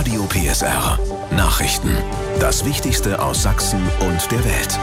Radio PSR. Nachrichten. Das Wichtigste aus Sachsen und der Welt.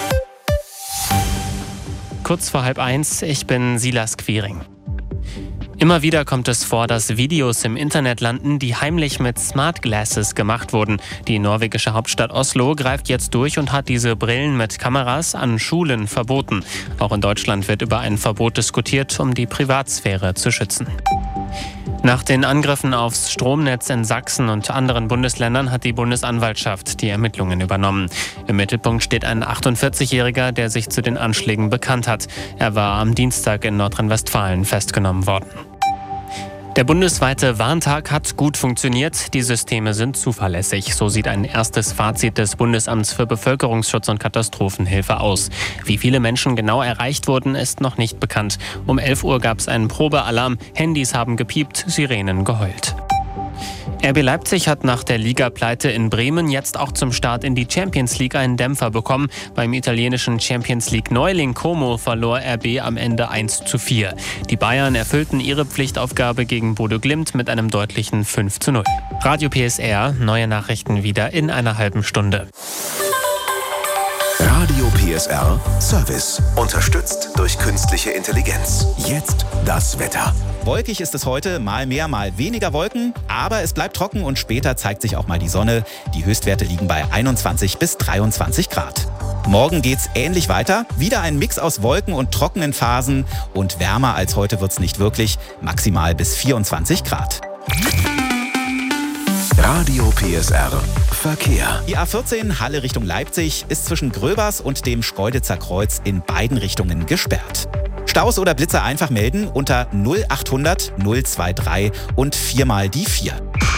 Kurz vor 12:30, ich bin Silas Quiring. Immer wieder kommt es vor, dass Videos im Internet landen, die heimlich mit Smart Glasses gemacht wurden. Die norwegische Hauptstadt Oslo greift jetzt durch und hat diese Brillen mit Kameras an Schulen verboten. Auch in Deutschland wird über ein Verbot diskutiert, um die Privatsphäre zu schützen. Nach den Angriffen aufs Stromnetz in Sachsen und anderen Bundesländern hat die Bundesanwaltschaft die Ermittlungen übernommen. Im Mittelpunkt steht ein 48-Jähriger, der sich zu den Anschlägen bekannt hat. Er war am Dienstag in Nordrhein-Westfalen festgenommen worden. Der bundesweite Warntag hat gut funktioniert. Die Systeme sind zuverlässig. So sieht ein erstes Fazit des Bundesamts für Bevölkerungsschutz und Katastrophenhilfe aus. Wie viele Menschen genau erreicht wurden, ist noch nicht bekannt. Um 11 Uhr gab es einen Probealarm. Handys haben gepiept, Sirenen geheult. RB Leipzig hat nach der Ligapleite in Bremen jetzt auch zum Start in die Champions League einen Dämpfer bekommen. Beim italienischen Champions League Neuling Como verlor RB am Ende 1:4. Die Bayern erfüllten ihre Pflichtaufgabe gegen Bodo Glimt mit einem deutlichen 5:0. Radio PSR, neue Nachrichten wieder in einer halben Stunde. Radio PSR Service. Unterstützt durch künstliche Intelligenz. Jetzt das Wetter. Wolkig ist es heute, mal mehr, mal weniger Wolken, aber es bleibt trocken und später zeigt sich auch mal die Sonne. Die Höchstwerte liegen bei 21 bis 23 Grad. Morgen geht's ähnlich weiter. Wieder ein Mix aus Wolken und trockenen Phasen und wärmer als heute wird's nicht wirklich, maximal bis 24 Grad. Radio PSR Verkehr. Die A14 Halle Richtung Leipzig ist zwischen Gröbers und dem Schkeuditzer Kreuz in beiden Richtungen gesperrt. Staus oder Blitzer einfach melden unter 0800 023 und 4 mal die 4.